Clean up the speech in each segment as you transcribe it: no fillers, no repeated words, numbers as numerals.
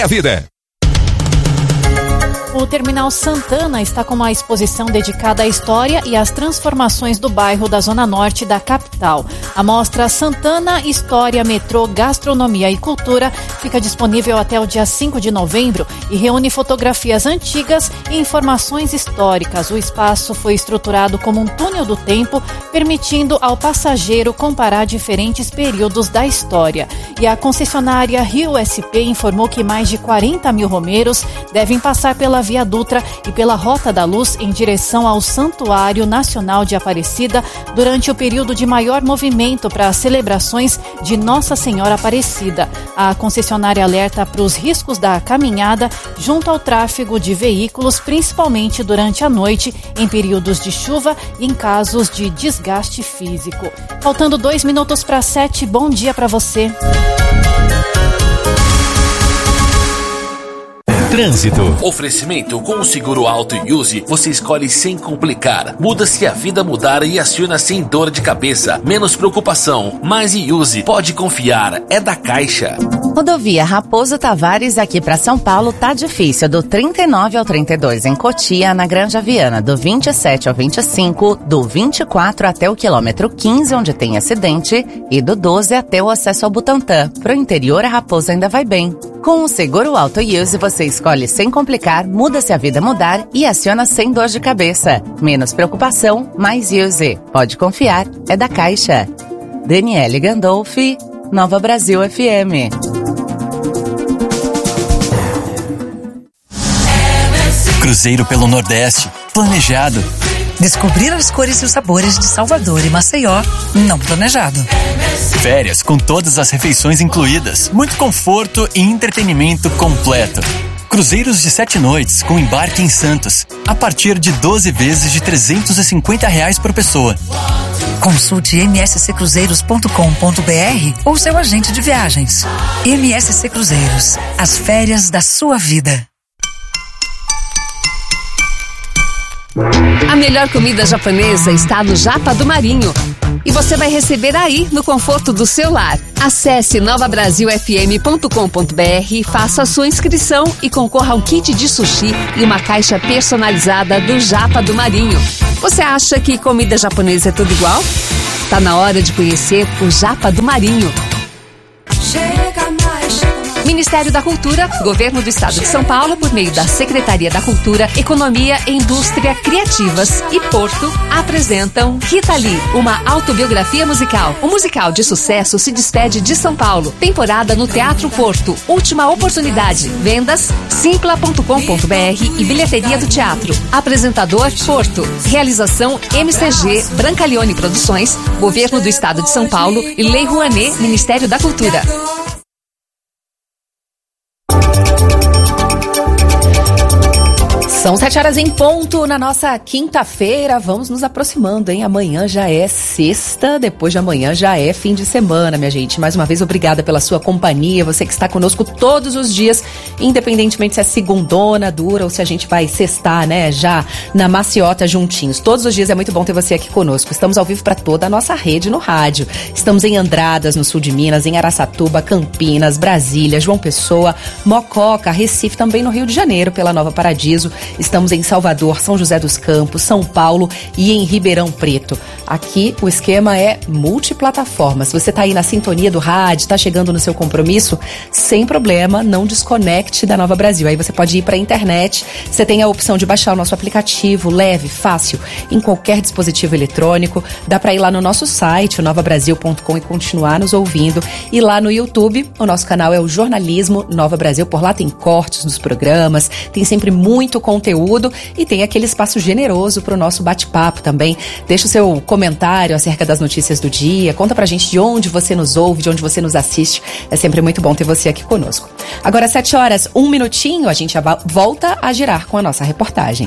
a vida. O Terminal Santana está com uma exposição dedicada à história e às transformações do bairro da Zona Norte da capital. A mostra Santana, História, Metrô, Gastronomia e Cultura fica disponível até o dia 5 de novembro e reúne fotografias antigas e informações históricas. O espaço foi estruturado como um túnel do tempo, permitindo ao passageiro comparar diferentes períodos da história. E a concessionária Rio SP informou que mais de 40 mil romeiros devem passar pela Via Dutra e pela Rota da Luz em direção ao Santuário Nacional de Aparecida durante o período de maior movimento para as celebrações de Nossa Senhora Aparecida. A concessionária alerta para os riscos da caminhada junto ao tráfego de veículos, principalmente durante a noite, em períodos de chuva e em casos de desgaste físico. Faltando 2 minutos para 7, bom dia para você. Trânsito. Oferecimento com o Seguro Auto Use, você escolhe sem complicar. Muda-se a vida mudar e aciona sem dor de cabeça. Menos preocupação, mais Use. Pode confiar, é da Caixa. Rodovia Raposo Tavares aqui para São Paulo tá difícil. Do 39 ao 32 em Cotia, na Granja Viana. Do 27 ao 25, do 24 até o quilômetro 15, onde tem acidente. E do 12 até o acesso ao Butantã. Pro interior, a Raposo ainda vai bem. Com o Seguro Auto Use, você escolhe sem complicar, muda-se a vida mudar e aciona sem dor de cabeça. Menos preocupação, mais Use. Pode confiar, é da Caixa. Daniele Gandolfi, Nova Brasil FM. Cruzeiro pelo Nordeste, planejado. Descobrir as cores e os sabores de Salvador e Maceió, não planejado. Férias com todas as refeições incluídas, muito conforto e entretenimento completo. Cruzeiros de 7 noites com embarque em Santos, a partir de 12 vezes de R$350 por pessoa. Consulte msccruzeiros.com.br ou seu agente de viagens. MSC Cruzeiros, as férias da sua vida. A melhor comida japonesa está no Japa do Marinho. E você vai receber aí, no conforto do seu lar. Acesse novabrasilfm.com.br, faça a sua inscrição e concorra a um kit de sushi e uma caixa personalizada do Japa do Marinho. Você acha que comida japonesa é tudo igual? Tá na hora de conhecer o Japa do Marinho. Ministério da Cultura, Governo do Estado de São Paulo, por meio da Secretaria da Cultura, Economia e Indústria Criativas e Porto, apresentam Rita Lee, uma autobiografia musical. O musical de sucesso se despede de São Paulo. Temporada no Teatro Porto. Última oportunidade. Vendas, simpla.com.br e bilheteria do teatro. Apresentador, Porto. Realização, MCG, Brancaleone Produções, Governo do Estado de São Paulo e Lei Rouanet, Ministério da Cultura. São 7 horas em ponto na nossa quinta-feira. Vamos nos aproximando, hein? Amanhã já é sexta, depois de amanhã já é fim de semana, minha gente. Mais uma vez, obrigada pela sua companhia. Você que está conosco todos os dias, independentemente se é segundona, dura ou se a gente vai sextar, né? Já na maciota juntinhos. Todos os dias é muito bom ter você aqui conosco. Estamos ao vivo para toda a nossa rede no rádio. Estamos em Andradas, no sul de Minas, em Araçatuba, Campinas, Brasília, João Pessoa, Mococa, Recife, também no Rio de Janeiro, pela Nova Paradiso. Estamos em Salvador, São José dos Campos, São Paulo e em Ribeirão Preto. Aqui o esquema é multiplataforma. Se você está aí na sintonia do rádio, está chegando no seu compromisso, sem problema, não desconecte da Nova Brasil. Aí você pode ir para a internet, você tem a opção de baixar o nosso aplicativo, leve, fácil, em qualquer dispositivo eletrônico. Dá para ir lá no nosso site, o novabrasil.com, e continuar nos ouvindo. E lá no YouTube, o nosso canal é o Jornalismo Nova Brasil. Por lá tem cortes dos programas, tem sempre muito conteúdo e tem aquele espaço generoso para o nosso bate-papo também. Deixa o seu comentário acerca das notícias do dia, conta pra gente de onde você nos ouve, de onde você nos assiste. É sempre muito bom ter você aqui conosco. Agora 7 horas, 1 minutinho, a gente já volta a girar com a nossa reportagem.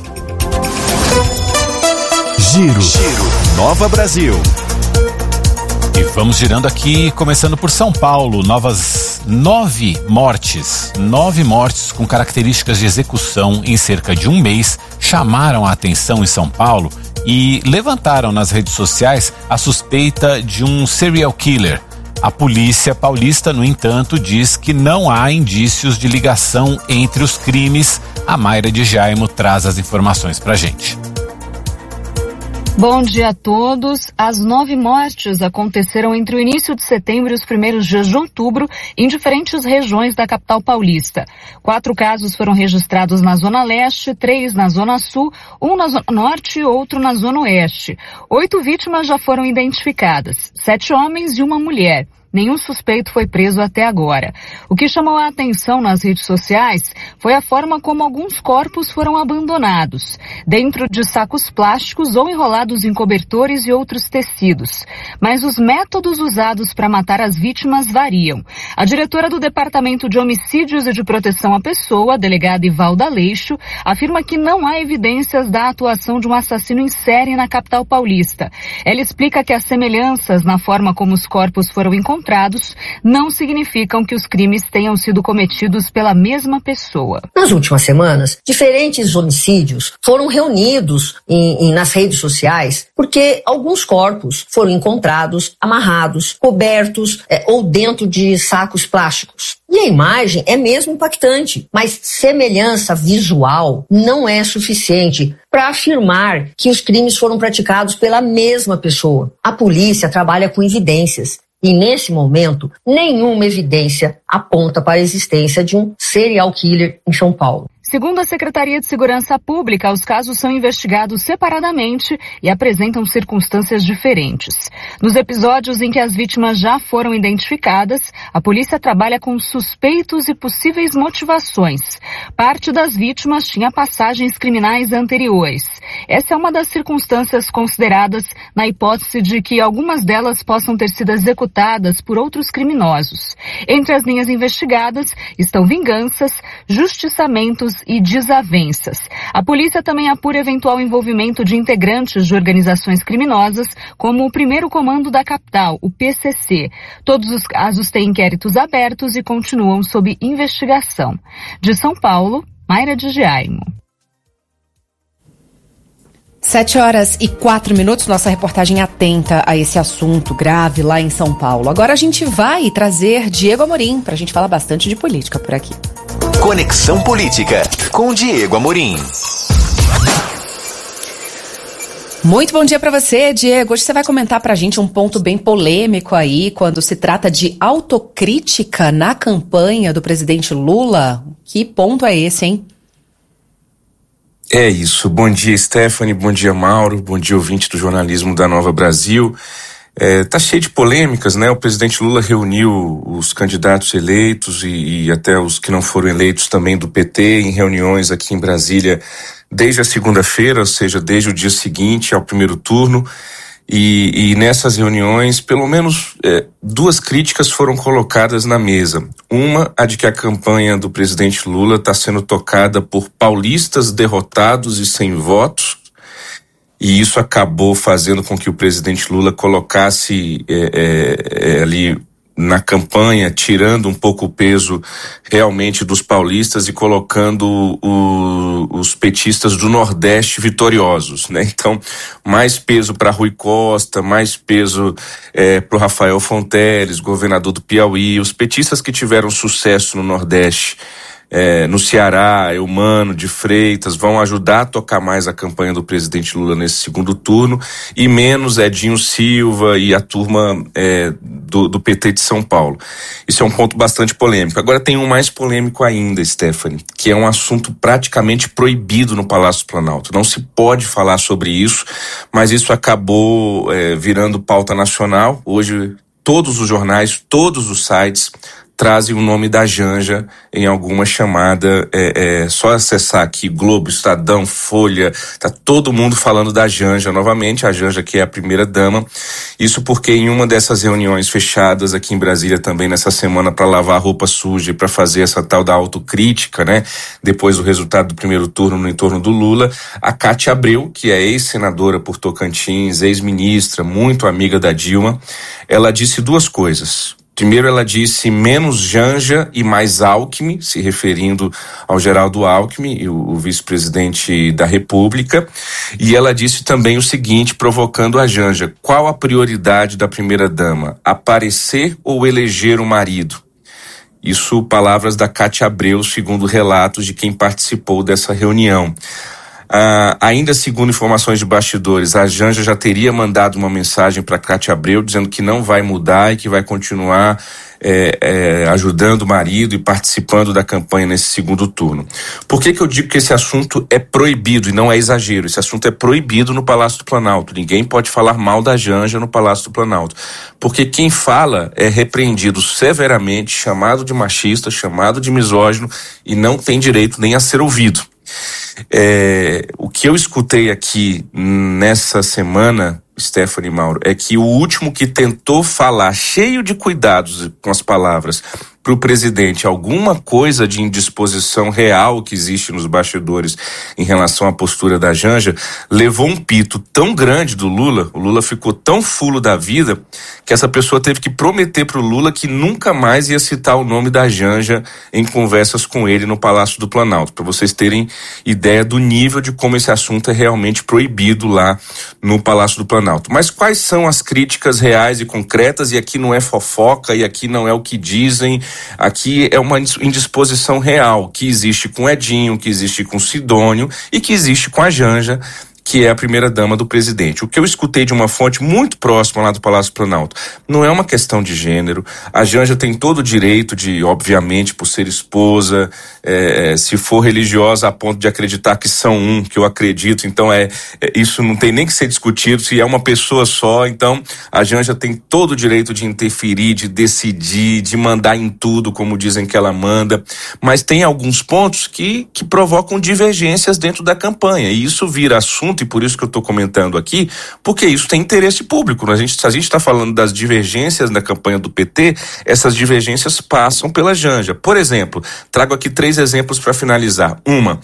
Giro Nova Brasil. E vamos girando aqui, começando por São Paulo. Novas 9 mortes com características de execução em cerca de um mês chamaram a atenção em São Paulo e levantaram nas redes sociais a suspeita de um serial killer. A polícia paulista, no entanto, diz que não há indícios de ligação entre os crimes. A Mayra de Jaimo traz as informações pra gente. Bom dia a todos. As 9 mortes aconteceram entre o início de setembro e os primeiros dias de outubro em diferentes regiões da capital paulista. 4 casos foram registrados na Zona Leste, 3 na Zona Sul, 1 na Zona Norte e outro na Zona Oeste. 8 vítimas já foram identificadas, 7 homens e 1 mulher. Nenhum suspeito foi preso até agora. O que chamou a atenção nas redes sociais foi a forma como alguns corpos foram abandonados, dentro de sacos plásticos ou enrolados em cobertores e outros tecidos. Mas os métodos usados para matar as vítimas variam. A diretora do Departamento de Homicídios e de Proteção à Pessoa, a delegada Ivalda Leixo, afirma que não há evidências da atuação de um assassino em série na capital paulista. Ela explica que as semelhanças na forma como os corpos foram encontrados não significam que os crimes tenham sido cometidos pela mesma pessoa. Nas últimas semanas, diferentes homicídios foram reunidos nas redes sociais porque alguns corpos foram encontrados amarrados, cobertos ou dentro de sacos plásticos. E a imagem é mesmo impactante, mas semelhança visual não é suficiente para afirmar que os crimes foram praticados pela mesma pessoa. A polícia trabalha com evidências. E, nesse momento, nenhuma evidência aponta para a existência de um serial killer em São Paulo. Segundo a Secretaria de Segurança Pública, os casos são investigados separadamente e apresentam circunstâncias diferentes. Nos episódios em que as vítimas já foram identificadas, a polícia trabalha com suspeitos e possíveis motivações. Parte das vítimas tinha passagens criminais anteriores. Essa é uma das circunstâncias consideradas na hipótese de que algumas delas possam ter sido executadas por outros criminosos. Entre as linhas investigadas estão vinganças, justiçamentos e desavenças. A polícia também apura eventual envolvimento de integrantes de organizações criminosas, como o Primeiro Comando da Capital, o PCC. Todos os casos têm inquéritos abertos e continuam sob investigação. De São Paulo, Mayra de Jaimo. 7h04, nossa reportagem atenta a esse assunto grave lá em São Paulo. Agora a gente vai trazer Diego Amorim para a gente falar bastante de política por aqui. Conexão Política, com Diego Amorim. Muito bom dia para você, Diego. Hoje você vai comentar para a gente um ponto bem polêmico aí, quando se trata de autocrítica na campanha do presidente Lula. Que ponto é esse, hein? É isso. Bom dia, Stephanie. Bom dia, Mauro. Bom dia, ouvinte do jornalismo da Nova Brasil. Tá cheio de polêmicas, né? O presidente Lula reuniu os candidatos eleitos e até os que não foram eleitos também do PT em reuniões aqui em Brasília desde a segunda-feira, ou seja, desde o dia seguinte ao primeiro turno. E nessas reuniões, pelo menos 2 críticas foram colocadas na mesa. Uma, a de que a campanha do presidente Lula está sendo tocada por paulistas derrotados e sem votos, e isso acabou fazendo com que o presidente Lula colocasse ali na campanha, tirando um pouco o peso realmente dos paulistas e colocando os petistas do Nordeste vitoriosos, né? Então, mais peso para Rui Costa, mais peso para o Rafael Fonteles, governador do Piauí, os petistas que tiveram sucesso no Nordeste. No Ceará, Eumano de Freitas, vão ajudar a tocar mais a campanha do presidente Lula nesse segundo turno, e menos Edinho Silva e a turma do PT de São Paulo. Isso é um ponto bastante polêmico. Agora tem um mais polêmico ainda, Stephanie, que é um assunto praticamente proibido no Palácio Planalto. Não se pode falar sobre isso, mas isso acabou virando pauta nacional. Hoje todos os jornais, todos os sites trazem o nome da Janja em alguma chamada, só acessar aqui Globo, Estadão, Folha, tá todo mundo falando da Janja novamente, a Janja que é a primeira dama. Isso porque em uma dessas reuniões fechadas aqui em Brasília também nessa semana para lavar roupa suja e para fazer essa tal da autocrítica, né, depois do resultado do primeiro turno no entorno do Lula, a Cátia Abreu, que é ex-senadora por Tocantins, ex-ministra, muito amiga da Dilma, ela disse 2 coisas. Primeiro ela disse menos Janja e mais Alckmin, se referindo ao Geraldo Alckmin, o vice-presidente da República. E ela disse também o seguinte, provocando a Janja: qual a prioridade da primeira-dama? Aparecer ou eleger o marido? Isso, palavras da Cátia Abreu, segundo relatos de quem participou dessa reunião. Ainda segundo informações de bastidores, a Janja já teria mandado uma mensagem para Cátia Abreu dizendo que não vai mudar e que vai continuar ajudando o marido e participando da campanha nesse segundo turno. Por que eu digo que esse assunto é proibido e não é exagero? Esse assunto é proibido no Palácio do Planalto. Ninguém pode falar mal da Janja no Palácio do Planalto. Porque quem fala é repreendido severamente, chamado de machista, chamado de misógino e não tem direito nem a ser ouvido. O que eu escutei aqui nessa semana, Stephanie e Mauro, é que o último que tentou falar, cheio de cuidados com as palavras, para o presidente alguma coisa de indisposição real que existe nos bastidores em relação à postura da Janja, levou um pito tão grande do Lula, o Lula ficou tão fulo da vida, que essa pessoa teve que prometer para o Lula que nunca mais ia citar o nome da Janja em conversas com ele no Palácio do Planalto, para vocês terem ideia do nível de como esse assunto é realmente proibido lá no Palácio do Planalto. Mas quais são as críticas reais e concretas? E aqui não é fofoca, e aqui não é o que dizem. Aqui é uma indisposição real que existe com Edinho, que existe com Sidônio e que existe com a Janja, que é a primeira-dama do presidente. O que eu escutei de uma fonte muito próxima lá do Palácio Planalto, não é uma questão de gênero. A Janja tem todo o direito de, obviamente, por ser esposa, se for religiosa a ponto de acreditar que são um, que eu acredito, então isso não tem nem que ser discutido, se é uma pessoa só, então a Janja tem todo o direito de interferir, de decidir, de mandar em tudo, como dizem que ela manda, mas tem alguns pontos que provocam divergências dentro da campanha, e isso vira assunto, e por isso que eu estou comentando aqui, porque isso tem interesse público. Se a gente está falando das divergências na campanha do PT, essas divergências passam pela Janja. Por exemplo, trago aqui 3 exemplos para finalizar.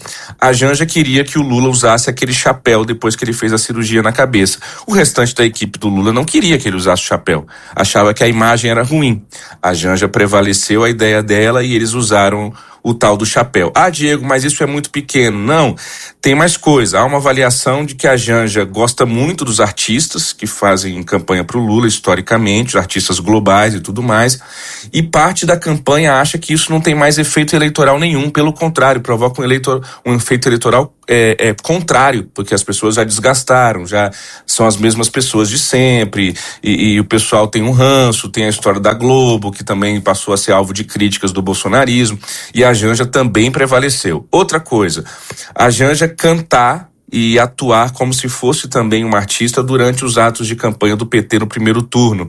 A Janja queria que o Lula usasse aquele chapéu depois que ele fez a cirurgia na cabeça. O restante da equipe do Lula não queria que ele usasse o chapéu. Achava que a imagem era ruim. A Janja prevaleceu a ideia dela e eles usaram o tal do chapéu. Diego, mas isso é muito pequeno. Não, tem mais coisa. Há uma avaliação de que a Janja gosta muito dos artistas que fazem campanha para o Lula, historicamente, os artistas globais e tudo mais, e parte da campanha acha que isso não tem mais efeito eleitoral nenhum, pelo contrário, provoca um efeito eleitoral contrário, porque as pessoas já desgastaram, já são as mesmas pessoas de sempre, e o pessoal tem um ranço, tem a história da Globo, que também passou a ser alvo de críticas do bolsonarismo, e a Janja também prevaleceu. Outra coisa, a Janja cantar e atuar como se fosse também uma artista durante os atos de campanha do PT no primeiro turno.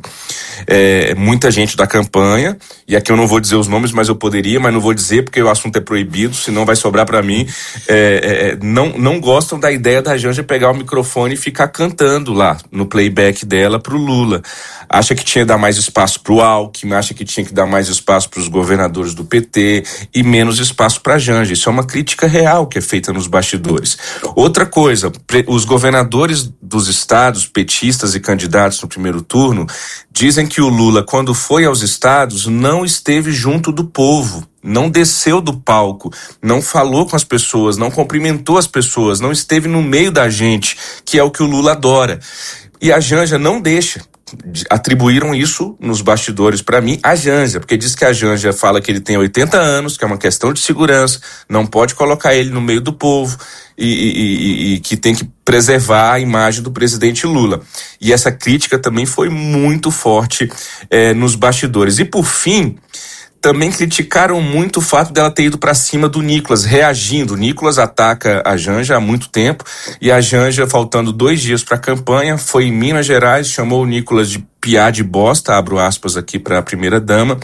Muita gente da campanha, e aqui eu não vou dizer os nomes, mas eu poderia, mas não vou dizer porque o assunto é proibido, senão vai sobrar para mim, não gostam da ideia da Janja pegar o microfone e ficar cantando lá no playback dela pro Lula. Acha que tinha que dar mais espaço pro Alckmin, acha que tinha que dar mais espaço pros governadores do PT e menos espaço pra Janja. Isso é uma crítica real que é feita nos bastidores. Outra coisa, os governadores dos estados, petistas e candidatos no primeiro turno, dizem que o Lula, quando foi aos estados, não esteve junto do povo, não desceu do palco, não falou com as pessoas, não cumprimentou as pessoas, não esteve no meio da gente, que é o que o Lula adora. E a Janja não deixa. Atribuíram isso nos bastidores para mim, a Janja, porque diz que a Janja fala que ele tem 80 anos, que é uma questão de segurança, não pode colocar ele no meio do povo e que tem que preservar a imagem do presidente Lula. E essa crítica também foi muito forte nos bastidores. E por fim, também criticaram muito o fato dela ter ido para cima do Nicolas, reagindo. O Nicolas ataca a Janja há muito tempo e a Janja, faltando 2 dias para a campanha, foi em Minas Gerais, chamou o Nicolas de piá de bosta, abro aspas aqui para a primeira-dama.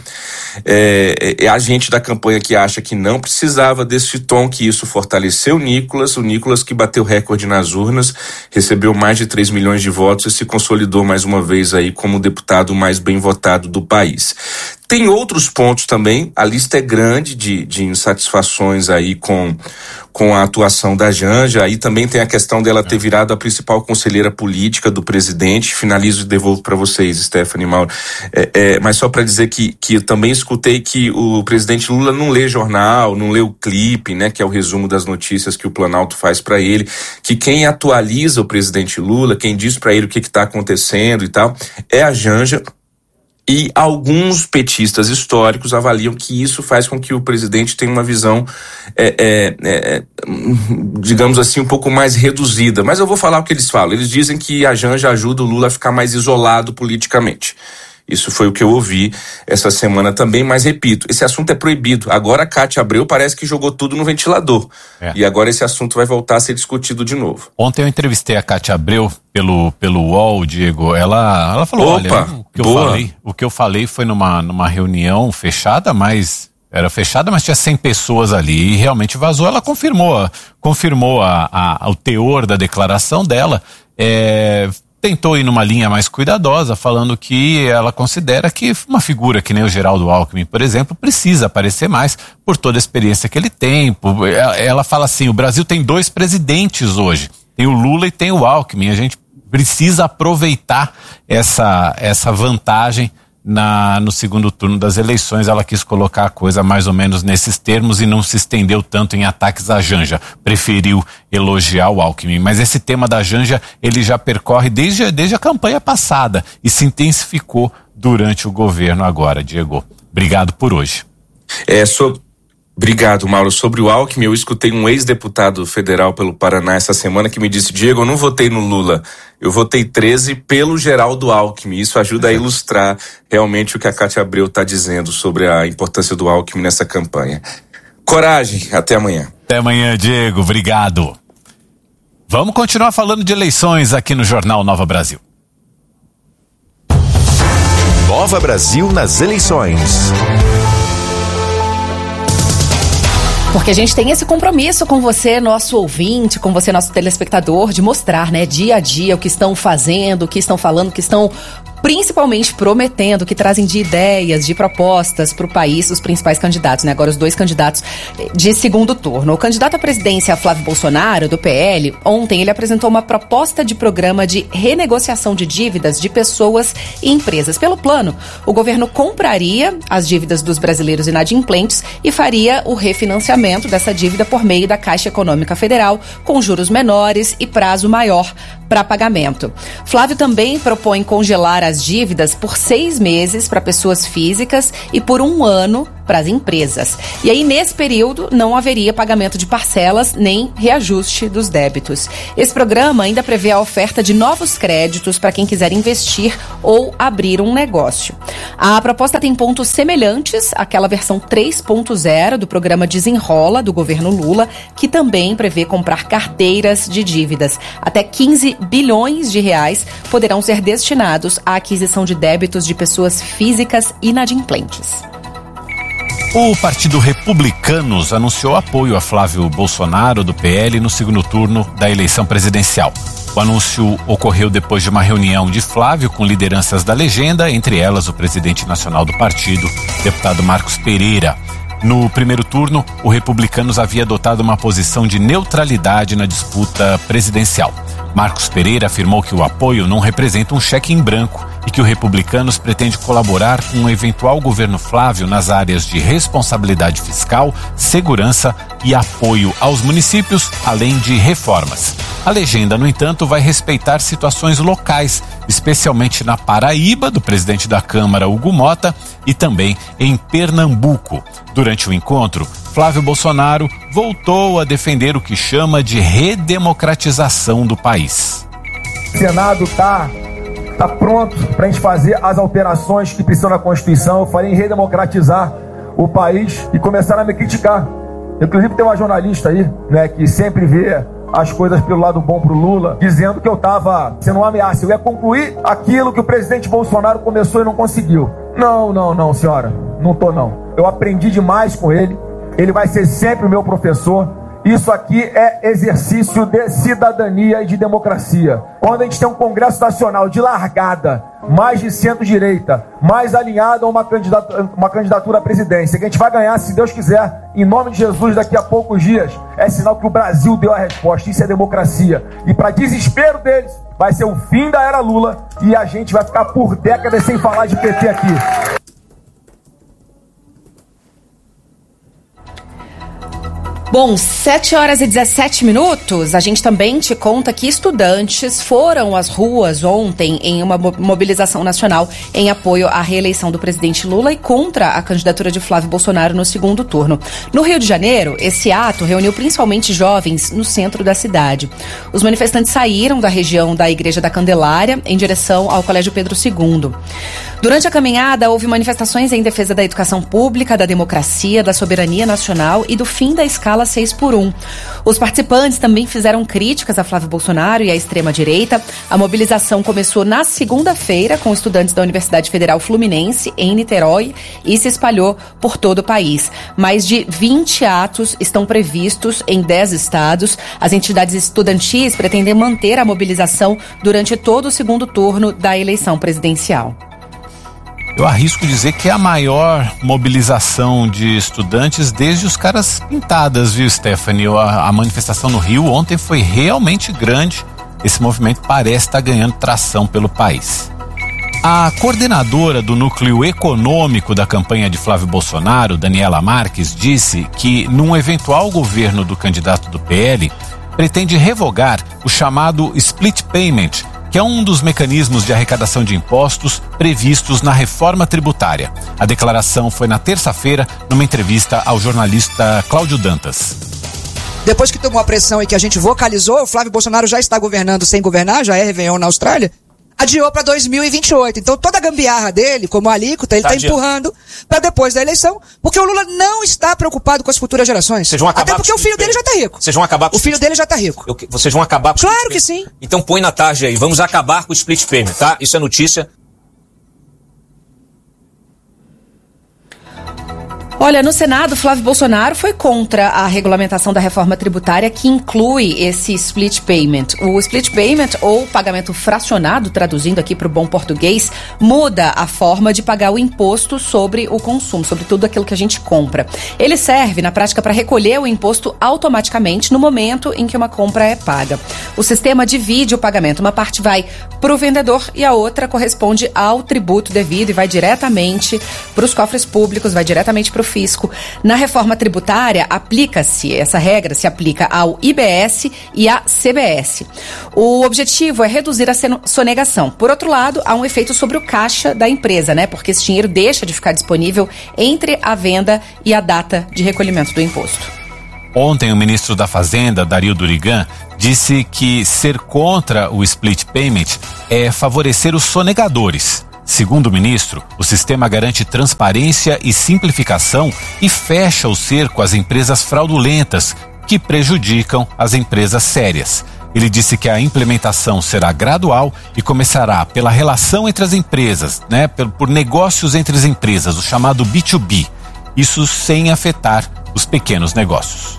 A gente da campanha que acha que não precisava desse tom, que isso fortaleceu o Nicolas que bateu recorde nas urnas, recebeu mais de 3 milhões de votos e se consolidou mais uma vez aí como o deputado mais bem votado do país. Tem outros pontos também, a lista é grande de insatisfações aí com a atuação da Janja. Aí também tem a questão dela ter virado a principal conselheira política do presidente. Finalizo e devolvo para vocês, Stephanie e Mauro. Mas só para dizer que eu também escutei que o presidente Lula não lê jornal, não lê o clipe, né, que é o resumo das notícias que o Planalto faz para ele, que quem atualiza o presidente Lula, quem diz para ele o que está acontecendo e tal, é a Janja. E alguns petistas históricos avaliam que isso faz com que o presidente tenha uma visão, digamos assim, um pouco mais reduzida. Mas eu vou falar o que eles falam. Eles dizem que a Janja ajuda o Lula a ficar mais isolado politicamente. Isso foi o que eu ouvi essa semana também, mas repito, esse assunto é proibido. Agora a Cátia Abreu parece que jogou tudo no ventilador. E agora esse assunto vai voltar a ser discutido de novo. Ontem eu entrevistei a Cátia Abreu pelo UOL, Diego. Ela falou, opa, olha, o que eu falei foi numa reunião fechada, mas era fechada, mas tinha 100 pessoas ali e realmente vazou. Ela confirmou o teor da declaração dela. Tentou ir numa linha mais cuidadosa, falando que ela considera que uma figura que nem o Geraldo Alckmin, por exemplo, precisa aparecer mais por toda a experiência que ele tem. Ela fala assim, o Brasil tem 2 presidentes hoje, tem o Lula e tem o Alckmin, a gente precisa aproveitar essa vantagem no segundo turno das eleições. Ela quis colocar a coisa mais ou menos nesses termos e não se estendeu tanto em ataques à Janja, preferiu elogiar o Alckmin, mas esse tema da Janja ele já percorre desde a campanha passada e se intensificou durante o governo agora. Diego, obrigado por hoje. Obrigado, Mauro. Sobre o Alckmin, eu escutei um ex-deputado federal pelo Paraná essa semana que me disse, Diego, eu não votei no Lula, eu votei 13 pelo Geraldo Alckmin. Isso ajuda a ilustrar realmente o que a Cátia Abreu está dizendo sobre a importância do Alckmin nessa campanha. Coragem, até amanhã. Até amanhã, Diego, obrigado. Vamos continuar falando de eleições aqui no Jornal Nova Brasil. Nova Brasil nas eleições. Porque a gente tem esse compromisso com você, nosso ouvinte, com você, nosso telespectador, de mostrar, né, dia a dia o que estão fazendo, o que estão falando, o que estão principalmente prometendo, que trazem de ideias, de propostas para o país, os principais candidatos, né? Agora os 2 candidatos de segundo turno. O candidato à presidência, Flávio Bolsonaro, do PL, ontem ele apresentou uma proposta de programa de renegociação de dívidas de pessoas e empresas. Pelo plano, o governo compraria as dívidas dos brasileiros inadimplentes e faria o refinanciamento dessa dívida por meio da Caixa Econômica Federal, com juros menores e prazo maior para pagamento. Flávio também propõe congelar as dívidas por 6 meses para pessoas físicas e por 1 ano para as empresas. E aí, nesse período, não haveria pagamento de parcelas nem reajuste dos débitos. Esse programa ainda prevê a oferta de novos créditos para quem quiser investir ou abrir um negócio. A proposta tem pontos semelhantes àquela versão 3.0 do programa Desenrola, do governo Lula, que também prevê comprar carteiras de dívidas. Até 15 bilhões de reais poderão ser destinados à aquisição de débitos de pessoas físicas inadimplentes. O Partido Republicanos anunciou apoio a Flávio Bolsonaro, do PL, no segundo turno da eleição presidencial. O anúncio ocorreu depois de uma reunião de Flávio com lideranças da legenda, entre elas o presidente nacional do partido, deputado Marcos Pereira. No primeiro turno, o Republicanos havia adotado uma posição de neutralidade na disputa presidencial. Marcos Pereira afirmou que o apoio não representa um cheque em branco e que o Republicanos pretende colaborar com um eventual governo Flávio nas áreas de responsabilidade fiscal, segurança e apoio aos municípios, além de reformas. A legenda, no entanto, vai respeitar situações locais, especialmente na Paraíba, do presidente da Câmara, Hugo Mota, e também em Pernambuco. Durante o encontro, Flávio Bolsonaro voltou a defender o que chama de redemocratização do país. O Senado está pronto para a gente fazer as alterações que precisam na Constituição. Eu falei em redemocratizar o país e começaram a me criticar. Inclusive tem uma jornalista aí, né, que sempre vê as coisas pelo lado bom pro Lula, dizendo que eu estava sendo uma ameaça. Eu ia concluir aquilo que o presidente Bolsonaro começou e não conseguiu. Não, senhora. Não tô, não. Eu aprendi demais com ele. Ele vai ser sempre o meu professor. Isso aqui é exercício de cidadania e de democracia. Quando a gente tem um Congresso Nacional de largada, mais de centro-direita, mais alinhado a uma candidatura à presidência, que a gente vai ganhar, se Deus quiser, em nome de Jesus, daqui a poucos dias, é sinal que o Brasil deu a resposta. Isso é democracia. E para desespero deles, vai ser o fim da era Lula e a gente vai ficar por décadas sem falar de PT aqui. Bom, 7h17, a gente também te conta que estudantes foram às ruas ontem em uma mobilização nacional em apoio à reeleição do presidente Lula e contra a candidatura de Flávio Bolsonaro no segundo turno. No Rio de Janeiro, esse ato reuniu principalmente jovens no centro da cidade. Os manifestantes saíram da região da Igreja da Candelária em direção ao Colégio Pedro II. Durante a caminhada, houve manifestações em defesa da educação pública, da democracia, da soberania nacional e do fim da escala 6x1. Os participantes também fizeram críticas a Flávio Bolsonaro e à extrema-direita. A mobilização começou na segunda-feira com estudantes da Universidade Federal Fluminense, em Niterói, e se espalhou por todo o país. Mais de 20 atos estão previstos em 10 estados. As entidades estudantis pretendem manter a mobilização durante todo o segundo turno da eleição presidencial. Eu arrisco dizer que é a maior mobilização de estudantes desde os caras pintadas, viu, Stephanie? A manifestação no Rio ontem foi realmente grande. Esse movimento parece estar ganhando tração pelo país. A coordenadora do núcleo econômico da campanha de Flávio Bolsonaro, Daniela Marques, disse que num eventual governo do candidato do PL, pretende revogar o chamado split payment, que é um dos mecanismos de arrecadação de impostos previstos na reforma tributária. A declaração foi na terça-feira, numa entrevista ao jornalista Cláudio Dantas. Depois que tomou a pressão e que a gente vocalizou, o Flávio Bolsonaro já está governando sem governar, já é Réveillon na Austrália, adiou para 2028. Então toda a gambiarra dele, como a alíquota, ele está empurrando para depois da eleição, porque o Lula não está preocupado com as futuras gerações. Até porque o filho dele já está rico. Vocês vão acabar com o filho dele já está rico. Vocês vão acabar com Claro que sim. Então põe na tarde aí, vamos acabar com o split payment, tá? Isso é notícia. Olha, no Senado, Flávio Bolsonaro foi contra a regulamentação da reforma tributária que inclui esse split payment. O split payment, ou pagamento fracionado, traduzindo aqui para o bom português, muda a forma de pagar o imposto sobre o consumo, sobre tudo aquilo que a gente compra. Ele serve, na prática, para recolher o imposto automaticamente no momento em que uma compra é paga. O sistema divide o pagamento. Uma parte vai para o vendedor e a outra corresponde ao tributo devido e vai diretamente para os cofres públicos, vai diretamente para o fisco. Na reforma tributária, essa regra se aplica ao IBS e à CBS. O objetivo é reduzir a sonegação. Por outro lado, há um efeito sobre o caixa da empresa, né? Porque esse dinheiro deixa de ficar disponível entre a venda e a data de recolhimento do imposto. Ontem, o ministro da Fazenda, Dario Durigan, disse que ser contra o split payment é favorecer os sonegadores. Segundo o ministro, o sistema garante transparência e simplificação e fecha o cerco às empresas fraudulentas, que prejudicam as empresas sérias. Ele disse que a implementação será gradual e começará pela relação entre as empresas, né, por negócios entre as empresas, o chamado B2B. Isso sem afetar os pequenos negócios.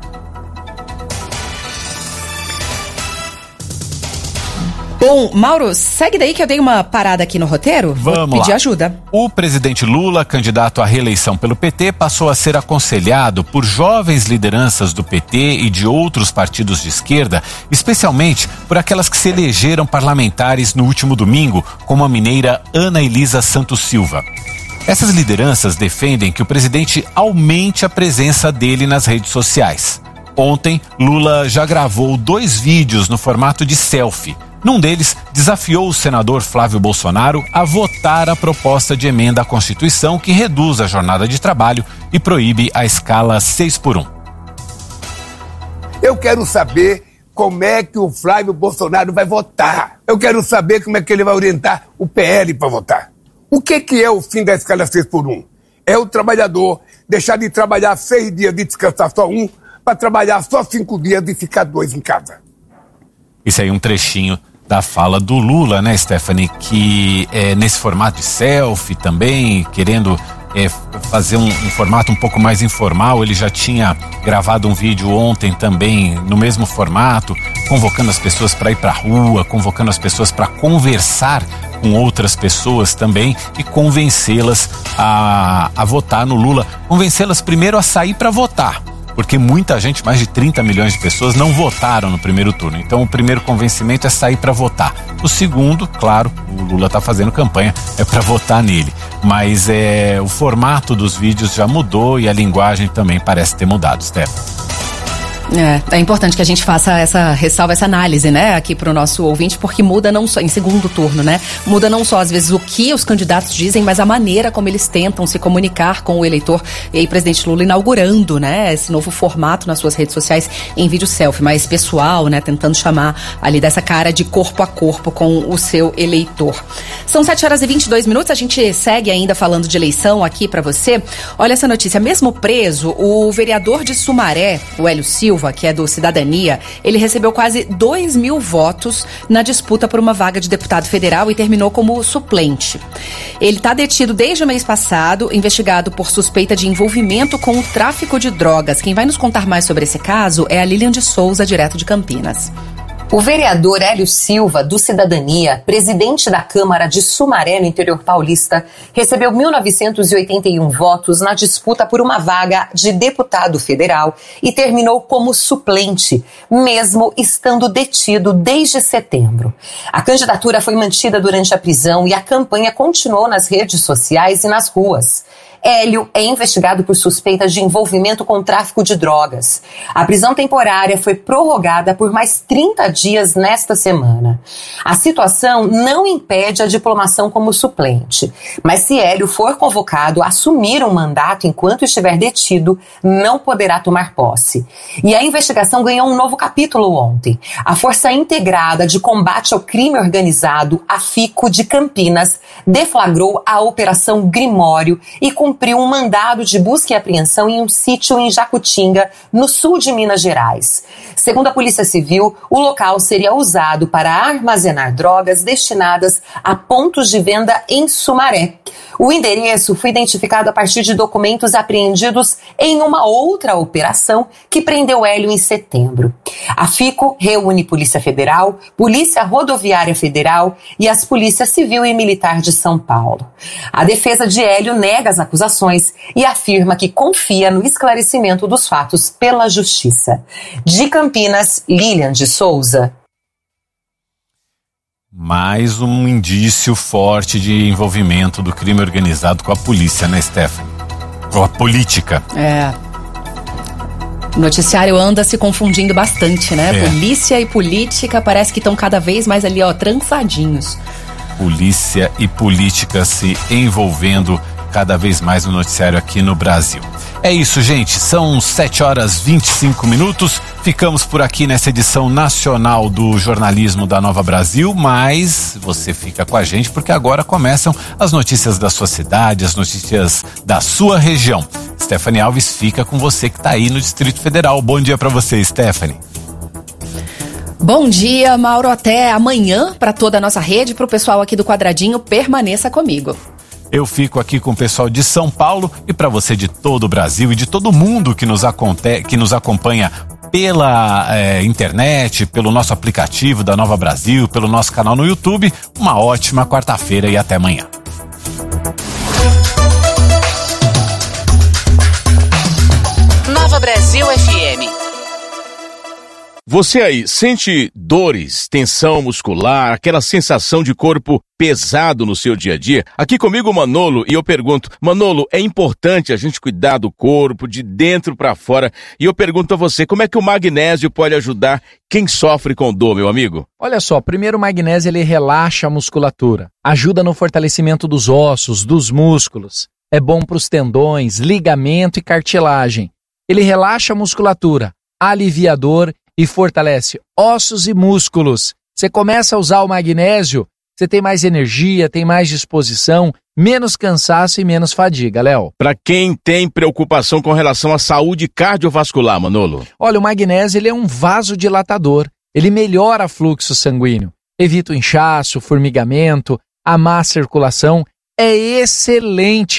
Bom, Mauro, segue daí que eu dei uma parada aqui no roteiro. Vamos Vou pedir lá. ajuda. O presidente Lula, candidato à reeleição pelo PT, passou a ser aconselhado por jovens lideranças do PT e de outros partidos de esquerda, especialmente por aquelas que se elegeram parlamentares no último domingo, como a mineira Ana Elisa Santos Silva. Essas lideranças defendem que o presidente aumente a presença dele nas redes sociais. Ontem, Lula já gravou 2 vídeos no formato de selfie. Num deles, desafiou o senador Flávio Bolsonaro a votar a proposta de emenda à Constituição que reduz a jornada de trabalho e proíbe a escala 6x1. Eu quero saber como é que o Flávio Bolsonaro vai votar. Eu quero saber como é que ele vai orientar o PL para votar. O que é o fim da escala 6x1? É o trabalhador deixar de trabalhar 6 dias e descansar só 1 para trabalhar só 5 dias e ficar 2 em casa. Isso aí é um trechinho da fala do Lula, né, Stephanie, que nesse formato de selfie também, querendo fazer um formato um pouco mais informal. Ele já tinha gravado um vídeo ontem também no mesmo formato, convocando as pessoas para ir para a rua, convocando as pessoas para conversar com outras pessoas também e convencê-las a votar no Lula. Convencê-las primeiro a sair para votar, porque muita gente, mais de 30 milhões de pessoas, não votaram no primeiro turno. Então o primeiro convencimento é sair para votar. O segundo, claro, o Lula está fazendo campanha, é para votar nele. Mas o formato dos vídeos já mudou e a linguagem também parece ter mudado, Stefano. É importante que a gente faça essa ressalva, essa análise, né, aqui pro nosso ouvinte, porque muda não só, em segundo turno, né, muda não só às vezes o que os candidatos dizem, mas a maneira como eles tentam se comunicar com o eleitor. E aí, presidente Lula inaugurando, né, esse novo formato nas suas redes sociais em vídeo selfie, mais pessoal, né, tentando chamar ali dessa cara de corpo a corpo com o seu eleitor. São 7h22, a gente segue ainda falando de eleição aqui pra você. Olha essa notícia, mesmo preso, o vereador de Sumaré, o Hélio Silva, que é do Cidadania, ele recebeu quase 2.000 votos na disputa por uma vaga de deputado federal e terminou como suplente. Ele está detido desde o mês passado, investigado por suspeita de envolvimento com o tráfico de drogas. Quem vai nos contar mais sobre esse caso é a Lilian de Souza, direto de Campinas. O vereador Hélio Silva, do Cidadania, presidente da Câmara de Sumaré, no interior paulista, recebeu 1.981 votos na disputa por uma vaga de deputado federal e terminou como suplente, mesmo estando detido desde setembro. A candidatura foi mantida durante a prisão e a campanha continuou nas redes sociais e nas ruas. Hélio é investigado por suspeitas de envolvimento com o tráfico de drogas. A prisão temporária foi prorrogada por mais 30 dias nesta semana. A situação não impede a diplomação como suplente, mas se Hélio for convocado a assumir um mandato enquanto estiver detido, não poderá tomar posse. E a investigação ganhou um novo capítulo ontem. A Força Integrada de Combate ao Crime Organizado, a FICO de Campinas, deflagrou a Operação Grimório e cumpriu um mandado de busca e apreensão em um sítio em Jacutinga, no sul de Minas Gerais. Segundo a Polícia Civil, o local seria usado para armazenar drogas destinadas a pontos de venda em Sumaré. O endereço foi identificado a partir de documentos apreendidos em uma outra operação que prendeu Hélio em setembro. A FICO reúne Polícia Federal, Polícia Rodoviária Federal e as Polícias Civil e Militar de São Paulo. A defesa de Hélio nega as acusações e afirma que confia no esclarecimento dos fatos pela Justiça. De Campinas, Lilian de Souza. Mais um indício forte de envolvimento do crime organizado com a polícia, né, Stephanie? Com a política. O noticiário anda se confundindo bastante, né? Polícia e política parece que estão cada vez mais ali, trançadinhos. Polícia e política se envolvendo cada vez mais no noticiário aqui no Brasil. É isso, gente. São 7h25. Ficamos por aqui nessa edição nacional do jornalismo da Nova Brasil, mas você fica com a gente porque agora começam as notícias da sua cidade, as notícias da sua região. Stephanie Alves fica com você que está aí no Distrito Federal. Bom dia para você, Stephanie. Bom dia, Mauro. Até amanhã para toda a nossa rede, para o pessoal aqui do Quadradinho, permaneça comigo. Eu fico aqui com o pessoal de São Paulo e para você de todo o Brasil e de todo mundo que nos acompanha pela internet, pelo nosso aplicativo da Nova Brasil, pelo nosso canal no YouTube, uma ótima quarta-feira e até amanhã. Nova Brasil FM. Você aí sente dores, tensão muscular, aquela sensação de corpo pesado no seu dia a dia? Aqui comigo o Manolo e eu pergunto, Manolo, é importante a gente cuidar do corpo de dentro para fora? E eu pergunto a você, como é que o magnésio pode ajudar quem sofre com dor, meu amigo? Olha só, primeiro o magnésio ele relaxa a musculatura, ajuda no fortalecimento dos ossos, dos músculos, é bom para os tendões, ligamento e cartilagem. Ele relaxa a musculatura, aliviador e fortalece ossos e músculos. Você começa a usar o magnésio, você tem mais energia, tem mais disposição, menos cansaço e menos fadiga, Léo. Para quem tem preocupação com relação à saúde cardiovascular, Manolo? Olha, o magnésio ele é um vasodilatador, ele melhora o fluxo sanguíneo, evita o inchaço, formigamento, a má circulação, é excelente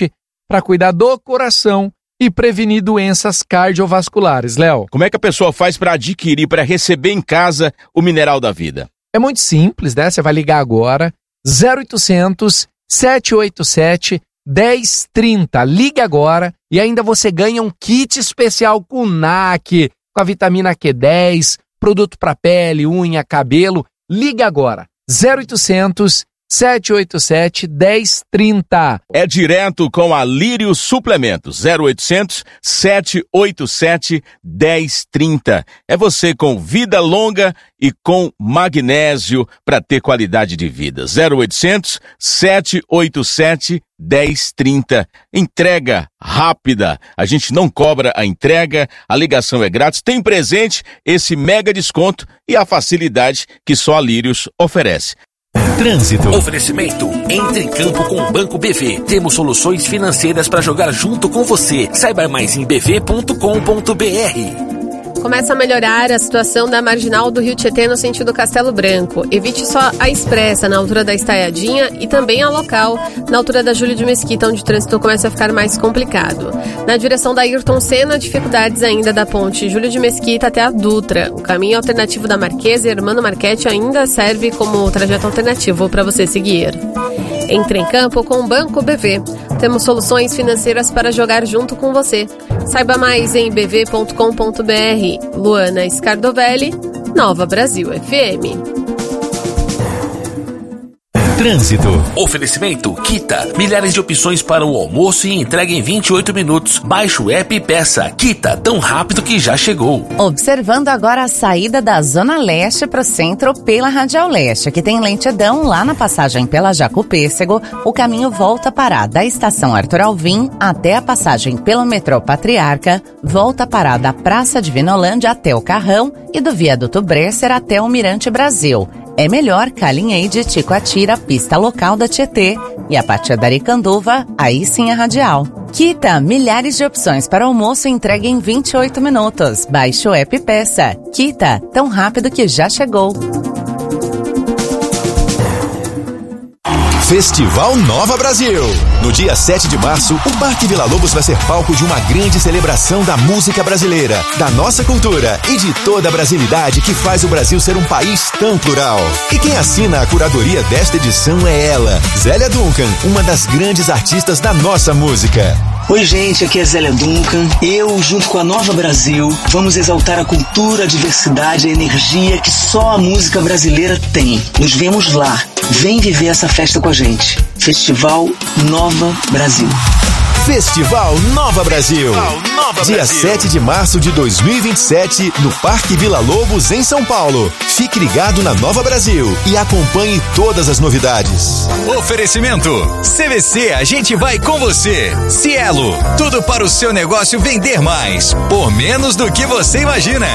para cuidar do coração e prevenir doenças cardiovasculares. Léo. Como é que a pessoa faz para adquirir, para receber em casa o Mineral da Vida? É muito simples, né? Você vai ligar agora, 0800 787 1030. Ligue agora e ainda você ganha um kit especial com NAC, com a vitamina Q10, produto para pele, unha, cabelo. Ligue agora, 0800 787 1030. É direto com a Lírio Suplementos, 0800 787 1030. É você com vida longa e com magnésio para ter qualidade de vida. 0800 787 1030. Entrega rápida. A gente não cobra a entrega, a ligação é grátis, tem presente esse mega desconto e a facilidade que só a Lírios oferece. Trânsito. Oferecimento. Entre em campo com o Banco BV. Temos soluções financeiras para jogar junto com você. Saiba mais em bv.com.br. Começa a melhorar a situação da marginal do Rio Tietê no sentido Castelo Branco. Evite só a expressa na altura da Estaiadinha e também a local na altura da Júlio de Mesquita, onde o trânsito começa a ficar mais complicado. Na direção da Ayrton Senna, dificuldades ainda da ponte Júlio de Mesquita até a Dutra. O caminho alternativo da Marquesa e Hermano Marchetti ainda serve como trajeto alternativo para você seguir. Entre em campo com o Banco BV. Temos soluções financeiras para jogar junto com você. Saiba mais em bv.com.br. Luana Scardovelli, Nova Brasil FM. Trânsito. Oferecimento Kita. Milhares de opções para o almoço e entrega em 28 minutos. Baixe o app e peça. Kita, tão rápido que já chegou. Observando agora a saída da Zona Leste para o centro pela Radial Leste, que tem lentidão lá na passagem pela Jacopêssego. O caminho volta a parar da estação Arthur Alvim até a passagem pelo metrô Patriarca. Volta a parar da Praça de Vinolândia até o Carrão e do Viaduto Bresser até o Mirante Brasil. É melhor calinhei de Ticoatira, pista local da Tietê. E a partir da Aricanduva, aí sim a Radial. Kita, milhares de opções para almoço entregue em 28 minutos. Baixe o app e peça. Kita, tão rápido que já chegou. Festival Nova Brasil. No dia 7 de março, o Parque Vila Lobos vai ser palco de uma grande celebração da música brasileira, da nossa cultura e de toda a brasilidade que faz o Brasil ser um país tão plural. E quem assina a curadoria desta edição é ela, Zélia Duncan, uma das grandes artistas da nossa música. Oi gente, aqui é Zélia Duncan. Eu, junto com a Nova Brasil, vamos exaltar a cultura, a diversidade, a energia que só a música brasileira tem. Nos vemos lá. Vem viver essa festa com a gente. Festival Nova Brasil. Festival Nova Brasil. Dia 7 de março de 2027, no Parque Vila Lobos, em São Paulo. Fique ligado na Nova Brasil e acompanhe todas as novidades. Oferecimento CVC, a gente vai com você. Cielo, tudo para o seu negócio vender mais, por menos do que você imagina.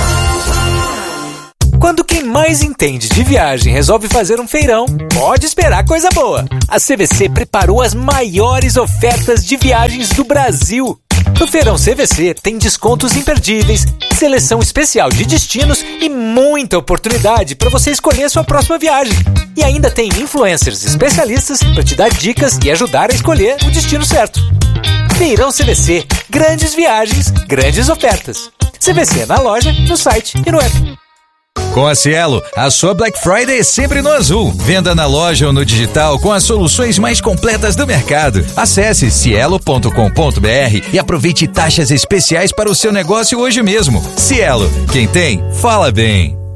Quando quem mais entende de viagem resolve fazer um feirão, pode esperar coisa boa. A CVC preparou as maiores ofertas de viagens do Brasil. No Feirão CVC tem descontos imperdíveis, seleção especial de destinos e muita oportunidade para você escolher sua próxima viagem. E ainda tem influencers especialistas para te dar dicas e ajudar a escolher o destino certo. Feirão CVC, grandes viagens, grandes ofertas. CVC na loja, no site e no app. Com a Cielo, a sua Black Friday é sempre no azul. Venda na loja ou no digital com as soluções mais completas do mercado. Acesse cielo.com.br e aproveite taxas especiais para o seu negócio hoje mesmo. Cielo, quem tem, fala bem.